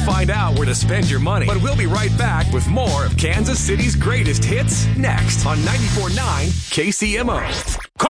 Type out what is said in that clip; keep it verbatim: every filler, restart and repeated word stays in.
find out where to spend your money. But we'll be right back with more of Kansas City's greatest hits next on ninety-four point nine K C M O.